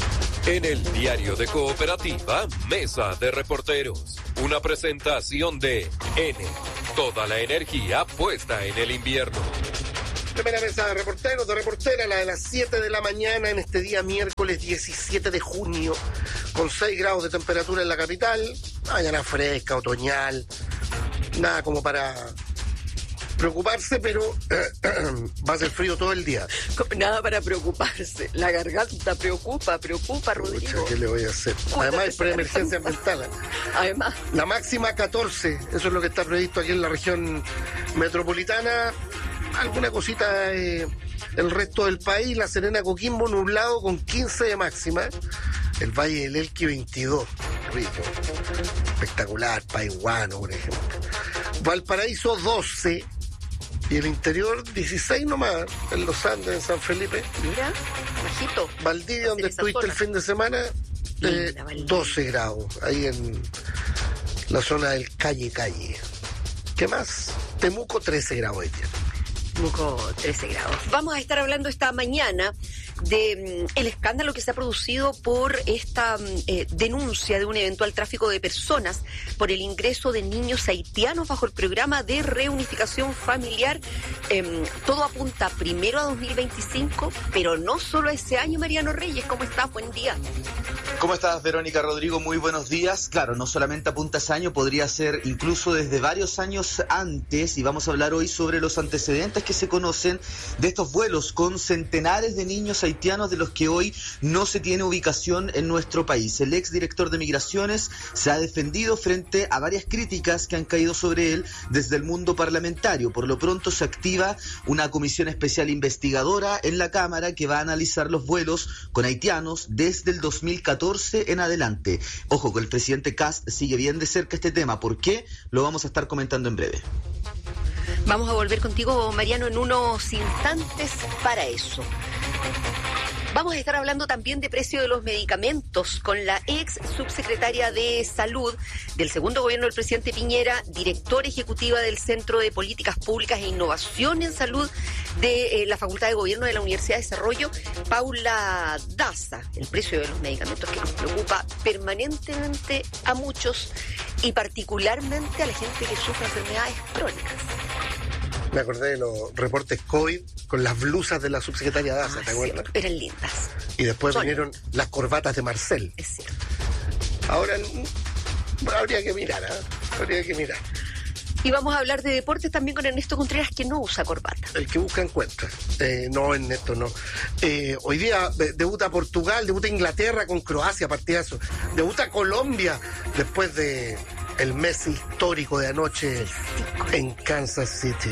En el diario de Cooperativa, Mesa de Reporteros. Una presentación de N. Toda la energía puesta en el invierno. Primera mesa de reporteros, de reportera, la de las siete de la mañana en este día miércoles diecisiete de junio, con seis grados de temperatura en la capital, mañana fresca, otoñal, nada como para preocuparse, pero va a ser frío todo el día. Nada para preocuparse, la garganta preocupa, preocupa, Rodrigo. Pucha, ¿qué le voy a hacer? Además hay preemergencia ambiental. Además. La máxima catorce, eso es lo que está previsto aquí en la región metropolitana. Alguna cosita eh, el resto del país. La Serena, Coquimbo nublado con quince de máxima. El Valle del Elqui veintidós. Rico. Espectacular. Paiguano, por ejemplo. Valparaíso doce. Y el interior dieciséis nomás. En los Andes, en San Felipe. Mira, bajito. Valdivia, donde estuviste zona el fin de semana, eh, doce grados. Ahí en la zona del Calle Calle. ¿Qué más? Temuco, trece grados de tierra. Temuco, trece grados. Vamos a estar hablando esta mañana de mm, el escándalo que se ha producido por esta mm, eh, denuncia de un eventual tráfico de personas por el ingreso de niños haitianos bajo el programa de reunificación familiar. Eh, todo apunta primero a dos mil veinticinco, pero no solo a ese año. Mariano Reyes, ¿cómo estás? Buen día. ¿Cómo estás, Verónica Rodrigo? Muy buenos días. Claro, no solamente apunta a ese año, podría ser incluso desde varios años antes, y vamos a hablar hoy sobre los antecedentes que se conocen de estos vuelos con centenares de niños haitianos de los que hoy no se tiene ubicación en nuestro país. El exdirector de Migraciones se ha defendido frente a varias críticas que han caído sobre él desde el mundo parlamentario. Por lo pronto se activa una comisión especial investigadora en la Cámara que va a analizar los vuelos con haitianos desde el dos mil catorce en adelante. Ojo, que el presidente Kast sigue bien de cerca este tema. ¿Por qué? Lo vamos a estar comentando en breve. Vamos a volver contigo, Mariano, en unos instantes para eso. Vamos a estar hablando también de precio de los medicamentos con la ex subsecretaria de Salud del segundo gobierno del presidente Piñera, directora ejecutiva del Centro de Políticas Públicas e Innovación en Salud de eh, la Facultad de Gobierno de la Universidad de Desarrollo, Paula Daza. El precio de los medicamentos que nos preocupa permanentemente a muchos y particularmente a la gente que sufre enfermedades crónicas. Me acordé de los reportes COVID con las blusas de la subsecretaria Daza, ah, ¿te acuerdas? Sí, eran lindas. Y después Son. vinieron las corbatas de Marcel. Es cierto. Ahora bueno, habría que mirar, ¿eh? Habría que mirar. Y vamos a hablar de deportes también con Ernesto Contreras, que no usa corbata. El que busca encuentra. Eh, no, Ernesto, no. Eh, hoy día de, debuta Portugal, debuta Inglaterra con Croacia, partidazo. Debuta Colombia después de el Messi histórico de anoche en Kansas City.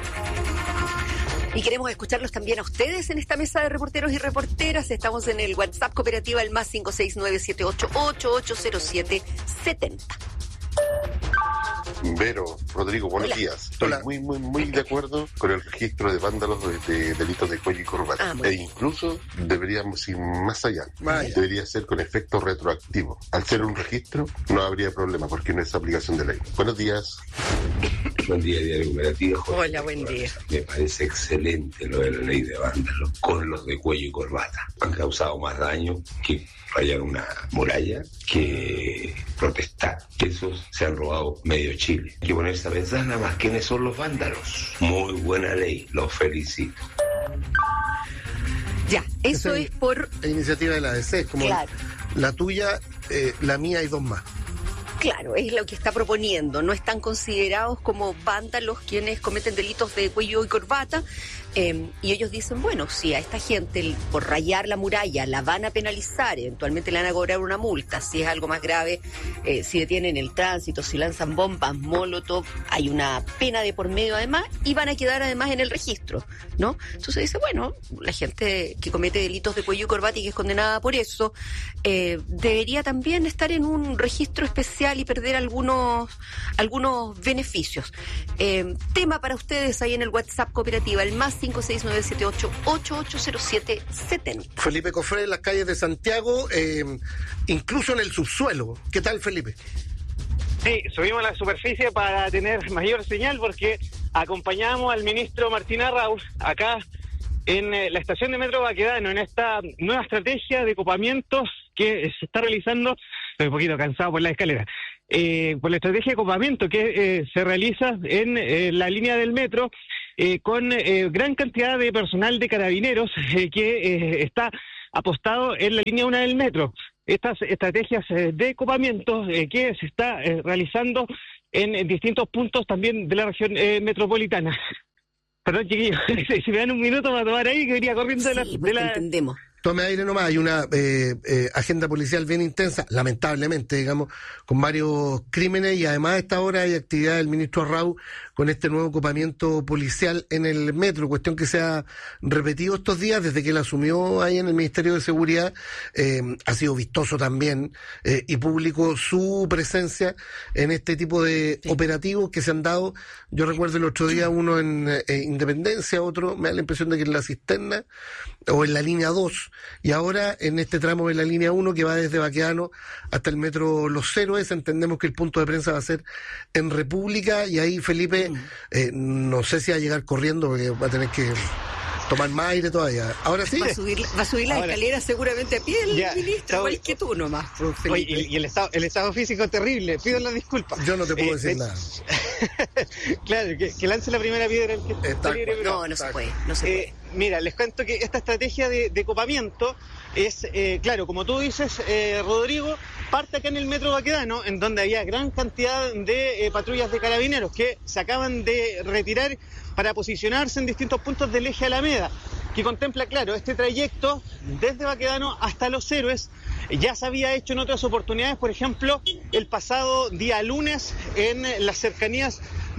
Y queremos escucharlos también a ustedes en esta mesa de reporteros y reporteras. Estamos en el WhatsApp Cooperativa, el más cinco seis nueve siete ocho ocho ocho cero siete siete cero. Vero, Rodrigo, buenos Hola. días. Estoy Hola. muy, muy, muy de acuerdo con el registro de vándalos de, de delitos de cuello y corbata. Ah, muy e bien. incluso deberíamos ir más allá. Vaya. Debería ser con efecto retroactivo. Al ser un registro, no habría problema porque no es aplicación de ley. Buenos días. Buen día, Diario Cooperativo. Jorge. Hola, buen día. Me parece excelente lo de la ley de vándalos con los de cuello y corbata. Han causado más daño que rayar una muralla, que protestar. Esos se han robado medio Chile. Hay que ponerse a pensar nada más quiénes son los vándalos. Muy buena ley, los felicito. Ya, eso Esa es por... La iniciativa de la A D C, es como Claro. la tuya, eh, la mía y dos más. Claro, es lo que está proponiendo. No están considerados como vándalos quienes cometen delitos de cuello y corbata. Eh, y ellos dicen, bueno, si a esta gente por rayar la muralla la van a penalizar, eventualmente le van a cobrar una multa. Si es algo más grave, eh, si detienen el tránsito, si lanzan bombas, molotov, hay una pena de por medio además y van a quedar además en el registro, ¿no? Entonces dice, bueno, la gente que comete delitos de cuello y corbata y que es condenada por eso, eh, debería también estar en un registro especial y perder algunos, algunos beneficios. Eh, tema para ustedes ahí en el WhatsApp Cooperativa, el más cinco seis nueve siete ocho ocho ocho cero siete siete cero. Felipe Cofré en las calles de Santiago, eh, incluso en el subsuelo. ¿Qué tal, Felipe? Sí, subimos a la superficie para tener mayor señal porque acompañamos al ministro Martín Arrauz acá en eh, la estación de Metro Baquedano, en esta nueva estrategia de copamientos que se está realizando, estoy un poquito cansado por la escalera, eh, por la estrategia de copamiento que eh, se realiza en eh, la línea del metro, eh, con eh, gran cantidad de personal de carabineros eh, que eh, está apostado en la línea uno del metro. Estas estrategias eh, de copamiento eh, que se está eh, realizando en, en distintos puntos también de la región eh, metropolitana. Perdón, chiquillos, si me dan un minuto para tomar ahí, que venía corriendo de la... Sí, de la... entendemos. Tome aire nomás, hay una eh, eh, agenda policial bien intensa, lamentablemente, digamos, con varios crímenes, y además a esta hora hay actividad del ministro Arrau con este nuevo copamiento policial en el metro, cuestión que se ha repetido estos días desde que él asumió ahí en el Ministerio de Seguridad. Eh, ha sido vistoso también eh, y público su presencia en este tipo de sí. operativos que se han dado. Yo recuerdo el otro día uno en eh, Independencia, otro, me da la impresión de que en la Cisterna o en la línea dos, y ahora en este tramo de la línea uno que va desde Baquedano hasta el metro Los Héroes. Entendemos que el punto de prensa va a ser en República, y ahí Felipe, eh, no sé si va a llegar corriendo porque va a tener que tomar más aire todavía. Ahora sí. Va a subir, va a subir las escaleras seguramente a pie el ya, ministro, igual que tú nomás. Oye, y, y el estado el estado físico terrible, pido las disculpas. Yo no te puedo eh, decir eh, nada. Claro, que, que lance la primera piedra el que está libre, No, no, no se puede, no se eh, puede. Mira, les cuento que esta estrategia de, de copamiento es, eh, claro, como tú dices, eh, Rodrigo, parte acá en el metro Baquedano, en donde había gran cantidad de eh, patrullas de carabineros que se acaban de retirar para posicionarse en distintos puntos del eje Alameda, que contempla, claro, este trayecto desde Baquedano hasta Los Héroes. Ya se había hecho en otras oportunidades, por ejemplo, el pasado día lunes en las cercanías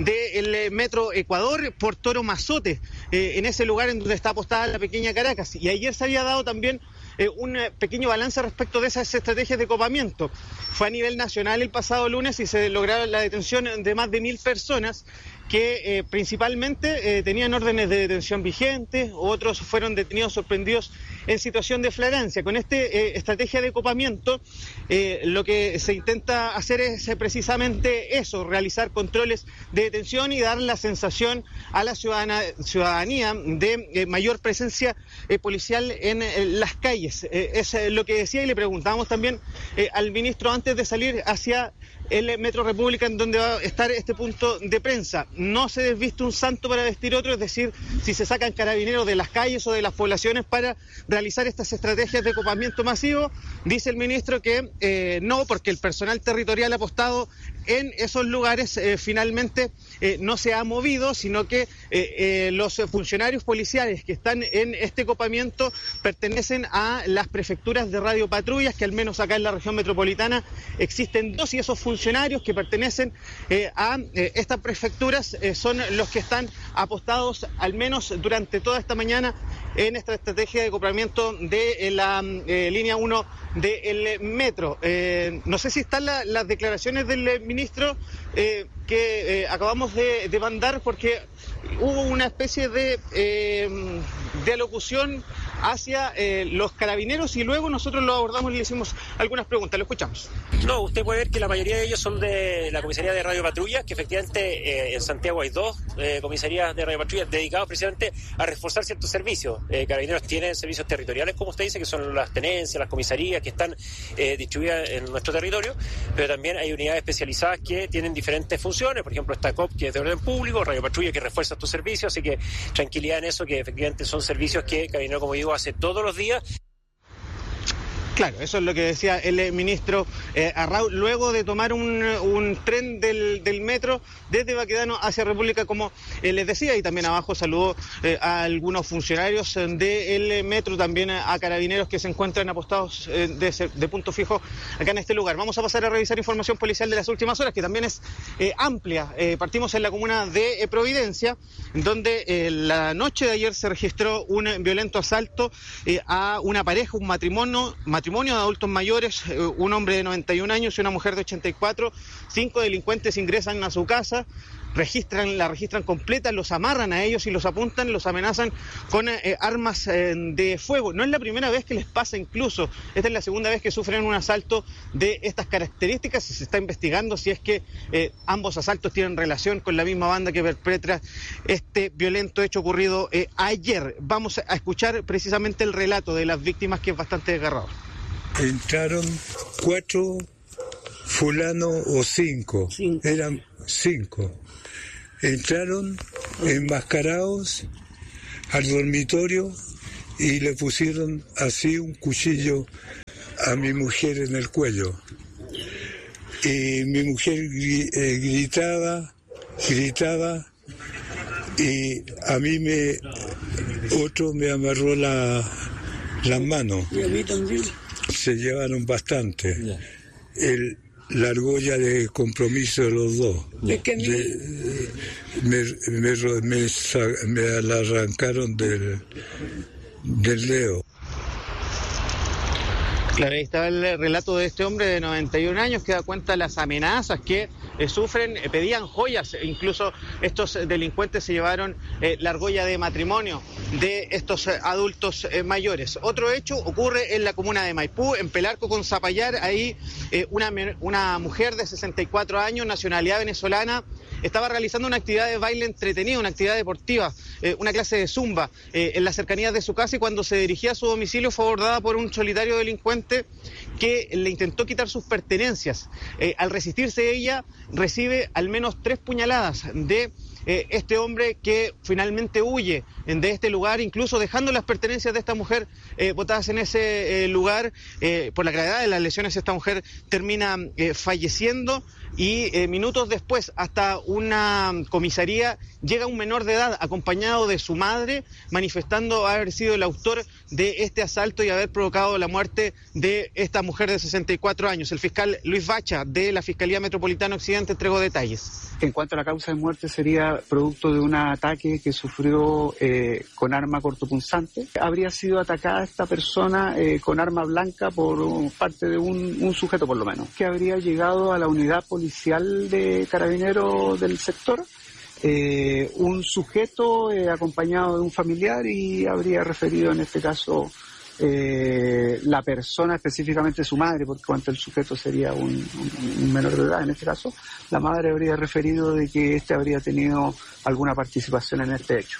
del Metro Ecuador por Toro Mazote, eh, en ese lugar en donde está apostada la pequeña Caracas. Y ayer se había dado también eh, un pequeño balance respecto de esas estrategias de copamiento. Fue a nivel nacional el pasado lunes y se lograron la detención de más de mil personas que eh, principalmente eh, tenían órdenes de detención vigentes, otros fueron detenidos sorprendidos en situación de flagrancia. Con esta eh, estrategia de copamiento, eh, lo que se intenta hacer es eh, precisamente eso, realizar controles de detención y dar la sensación a la ciudadana, ciudadanía de eh, mayor presencia eh, policial en eh, las calles. Eh, es eh, lo que decía, y le preguntábamos también eh, al ministro antes de salir hacia el Metro República, en donde va a estar este punto de prensa. No se desviste un santo para vestir otro, es decir, si se sacan carabineros de las calles o de las poblaciones para realizar estas estrategias de copamiento masivo, dice el ministro que eh, no, porque el personal territorial apostado en esos lugares eh, finalmente eh, no se ha movido, sino que eh, eh, los funcionarios policiales que están en este copamiento pertenecen a las prefecturas de radiopatrullas, que al menos acá en la región metropolitana existen dos, y esos funcionarios que pertenecen eh, a eh, estas prefecturas eh, son los que están apostados al menos durante toda esta mañana en esta estrategia de copamiento de eh, la eh, línea uno del metro. Eh, no sé si están la, las declaraciones del ministro eh, que eh, acabamos de, de mandar, porque hubo una especie de, eh, de alocución hacia eh, los carabineros, y luego nosotros lo abordamos y le hicimos algunas preguntas. Lo escuchamos. No, usted puede ver que la mayoría de ellos son de la comisaría de Radio Patrulla, que efectivamente eh, en Santiago hay dos eh, comisarías de Radio Patrulla dedicadas precisamente a reforzar ciertos servicios. Eh, carabineros tienen servicios territoriales, como usted dice, que son las tenencias, las comisarías que están eh, distribuidas en nuestro territorio, pero también hay unidades especializadas que tienen diferentes funciones. Por ejemplo, está C O P, que es de orden público, Radio Patrulla, que refuerza estos servicios, así que tranquilidad en eso, que efectivamente son servicios que Carabineros, como digo, hace todos los días. Claro, eso es lo que decía el ministro eh, Arrau, luego de tomar un, un tren del, del metro desde Baquedano hacia República, como eh, les decía, y también abajo saludó eh, a algunos funcionarios del metro, también a carabineros que se encuentran apostados eh, de, de punto fijo acá en este lugar. Vamos a pasar a revisar información policial de las últimas horas, que también es eh, amplia. Eh, partimos en la comuna de eh, Providencia, donde eh, la noche de ayer se registró un violento asalto eh, a una pareja, un matrimonio, matrimonio de adultos mayores, eh, un hombre de noventa y un años y una mujer de ochenta y cuatro. Cinco delincuentes ingresan a su casa, registran, la registran completa, los amarran a ellos y los apuntan, los amenazan con eh, armas eh, de fuego. No es la primera vez que les pasa, incluso esta es la segunda vez que sufren un asalto de estas características, y se está investigando si es que eh, ambos asaltos tienen relación con la misma banda que perpetra este violento hecho ocurrido eh, ayer. Vamos a escuchar precisamente el relato de las víctimas, que es bastante desgarrador. entraron cuatro fulanos o cinco, cinco. eran cinco. Entraron enmascarados al dormitorio y le pusieron así un cuchillo a mi mujer en el cuello. Y mi mujer eh, gritaba, gritaba, y a mí me otro me amarró la, las manos. Y a mí también. Se llevaron bastante. Yeah. El, la argolla de compromiso de los dos. Es que mi... de, me, me, me, me la arrancaron del, del dedo. Claro, ahí está el relato de este hombre de noventa y un años que da cuenta de las amenazas que eh, sufren, eh, pedían joyas, e incluso estos delincuentes se llevaron eh, la argolla de matrimonio de estos eh, adultos eh, mayores. Otro hecho ocurre en la comuna de Maipú, en Pelarco con Zapallar. Ahí eh, una, una mujer de sesenta y cuatro años, nacionalidad venezolana, estaba realizando una actividad de baile entretenido, una actividad deportiva, eh, una clase de zumba eh, en las cercanías de su casa, y cuando se dirigía a su domicilio fue abordada por un solitario delincuente que le intentó quitar sus pertenencias. Eh, al resistirse ella, recibe al menos tres puñaladas de eh, este hombre, que finalmente huye de este lugar, incluso dejando las pertenencias de esta mujer eh, botadas en ese eh, lugar. Eh, por la gravedad de las lesiones, esta mujer termina eh, falleciendo. Y eh, minutos después, hasta una comisaría, llega un menor de edad acompañado de su madre, manifestando haber sido el autor de este asalto y haber provocado la muerte de esta mujer de sesenta y cuatro años. El fiscal Luis Bacha, de la Fiscalía Metropolitana Occidente, entregó detalles. En cuanto a la causa de muerte, sería producto de un ataque que sufrió eh, con arma cortopunzante. Habría sido atacada esta persona eh, con arma blanca por uh, parte de un, un sujeto, por lo menos, que habría llegado a la unidad policial de Carabineros del sector, eh, un sujeto eh, acompañado de un familiar, y habría referido en este caso eh, la persona, específicamente su madre, porque cuanto el sujeto sería un, un, un menor de edad en este caso, la madre habría referido de que éste habría tenido alguna participación en este hecho.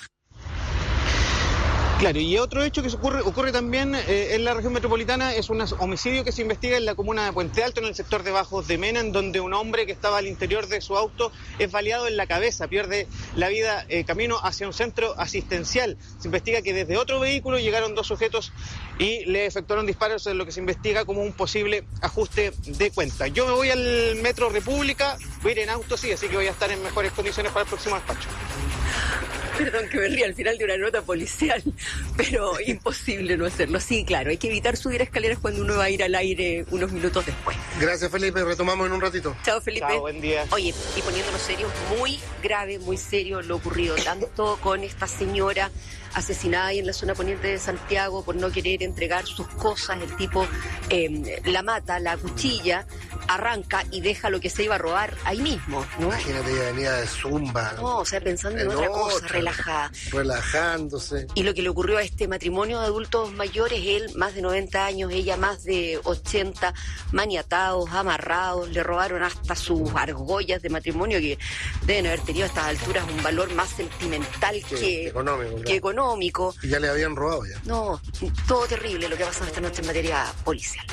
Claro, y otro hecho que ocurre, ocurre también eh, en la región metropolitana es un homicidio que se investiga en la comuna de Puente Alto, en el sector de Bajos de Mena, en donde un hombre que estaba al interior de su auto es baleado en la cabeza, pierde la vida eh, camino hacia un centro asistencial. Se investiga que desde otro vehículo llegaron dos sujetos y le efectuaron disparos, en lo que se investiga como un posible ajuste de cuenta. Yo me voy al Metro República, voy a ir en auto, sí, así que voy a estar en mejores condiciones para el próximo despacho. Perdón que me ría al final de una nota policial, pero imposible no hacerlo. Sí, claro, hay que evitar subir escaleras cuando uno va a ir al aire unos minutos después. Gracias, Felipe, retomamos en un ratito. Chao, Felipe. Chao, buen día. Oye, y poniéndonos serios, muy grave, muy serio lo ocurrido, tanto con esta señora asesinada ahí en la zona poniente de Santiago por no querer entregar sus cosas. El tipo eh, la mata, la cuchilla, arranca y deja lo que se iba a robar ahí mismo, ¿no? Imagínate, ella venía de zumba. No, o sea, pensando en, en otra cosa, relajada. Relajándose. Y lo que le ocurrió a este matrimonio de adultos mayores, él más de noventa años, ella más de ochenta, maniatados, amarrados, le robaron hasta sus argollas de matrimonio, que deben haber tenido a estas alturas un valor más sentimental que, que económico. Que económico. Y ya le habían robado ya. No, todo terrible lo que ha pasado esta noche en materia policial.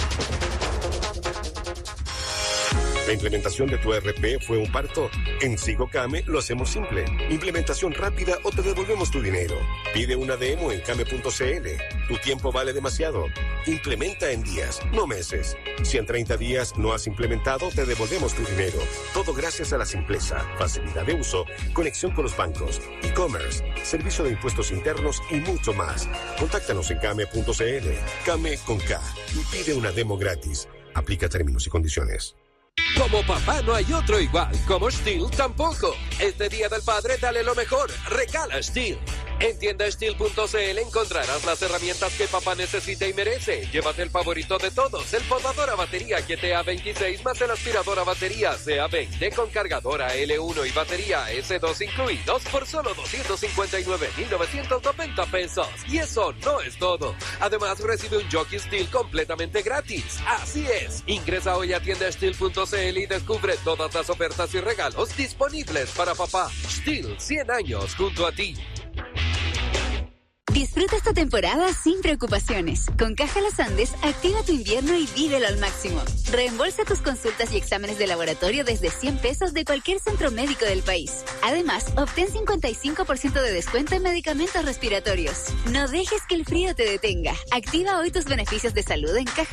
¿La implementación de tu E R P fue un parto? En Sigocame lo hacemos simple. Implementación rápida o te devolvemos tu dinero. Pide una demo en came punto c l. Tu tiempo vale demasiado. Implementa en días, no meses. Si en treinta días no has implementado, te devolvemos tu dinero. Todo gracias a la simpleza, facilidad de uso, conexión con los bancos, e-commerce, servicio de impuestos internos y mucho más. Contáctanos en came punto c l. Came con K. Y pide una demo gratis. Aplica términos y condiciones. Como papá no hay otro igual, como Steel tampoco. Este Día del Padre dale lo mejor, regala Steel. En tienda steel punto c l encontrarás las herramientas que papá necesita y merece. Llévate el favorito de todos, el podador a batería G T A veintiséis más el aspirador a batería C A veinte con cargadora L uno y batería S dos incluidos por solo doscientos cincuenta y nueve mil novecientos noventa pesos. Y eso no es todo. Además recibe un jockey Steel completamente gratis. Así es, ingresa hoy a tienda steel punto c l y descubre todas las ofertas y regalos disponibles para papá. Steel, cien años junto a ti. Disfruta esta temporada sin preocupaciones. Con Caja Los Andes, activa tu invierno y vívelo al máximo. Reembolsa tus consultas y exámenes de laboratorio desde cien pesos de cualquier centro médico del país. Además, obtén cincuenta y cinco por ciento de descuento en medicamentos respiratorios. No dejes que el frío te detenga. Activa hoy tus beneficios de salud en Caja